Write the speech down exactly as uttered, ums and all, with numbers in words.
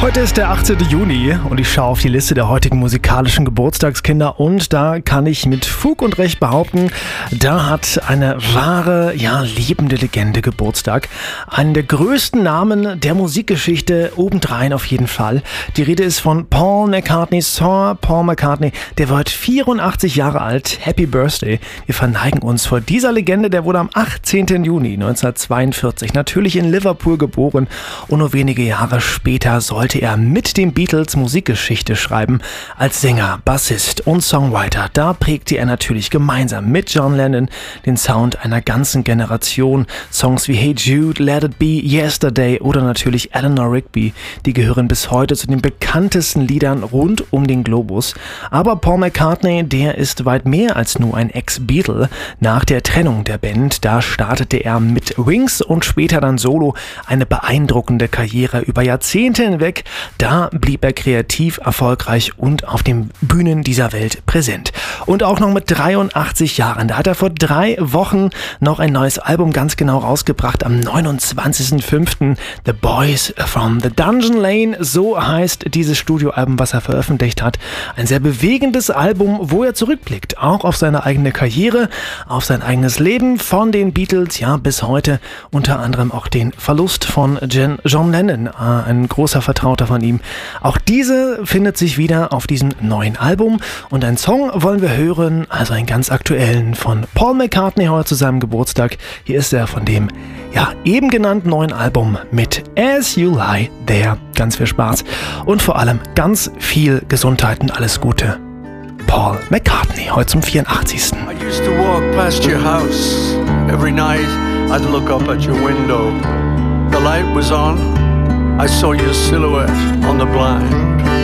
Heute ist der achtzehnte Juni und ich schaue auf die Liste der heutigen musikalischen Geburtstagskinder und da kann ich mit Fug und Recht behaupten, da hat eine wahre, ja, lebende Legende Geburtstag. Einen der größten Namen der Musikgeschichte, obendrein auf jeden Fall. Die Rede ist von Paul McCartney, Sir Paul McCartney, der wird vierundachtzig Jahre alt. Happy Birthday. Wir verneigen uns vor dieser Legende, der wurde am achtzehnten Juni neunzehnhundertzweiundvierzig natürlich in Liverpool geboren und nur wenige Jahre später sollte er mit den Beatles Musikgeschichte schreiben. Als Sänger, Bassist und Songwriter, da prägte er natürlich gemeinsam mit John Lennon den Sound einer ganzen Generation. Songs wie Hey Jude, Let It Be, Yesterday oder natürlich Eleanor Rigby, die gehören bis heute zu den bekanntesten Liedern rund um den Globus. Aber Paul McCartney, der ist weit mehr als nur ein Ex-Beatle. Nach der Trennung der Band, da startete er mit Wings und später dann solo eine beeindruckende Karriere über Jahrzehnte hinweg. Da blieb er kreativ, erfolgreich und auf den Bühnen dieser Welt präsent. Und auch noch mit dreiundachtzig Jahren. Da hat er vor drei Wochen noch ein neues Album ganz genau rausgebracht. Am neunundzwanzigsten fünften The Boys from the Dungeon Lane. So heißt dieses Studioalbum, was er veröffentlicht hat. Ein sehr bewegendes Album, wo er zurückblickt. Auch auf seine eigene Karriere, auf sein eigenes Leben von den Beatles, ja, bis heute. Unter anderem auch den Verlust von John Lennon, ein großer Vertrauter von ihm. Auch diese findet sich wieder auf diesem neuen Album und einen Song wollen wir hören, also einen ganz aktuellen von Paul McCartney heute zu seinem Geburtstag. Hier ist er von dem, ja, eben genannten neuen Album mit As You Lie There. Ganz viel Spaß und vor allem ganz viel Gesundheit und alles Gute. Paul McCartney, heute zum vierundachtzigsten I used to walk past your house. Every night I'd look up at your window. The light was on. I saw your silhouette on the blind.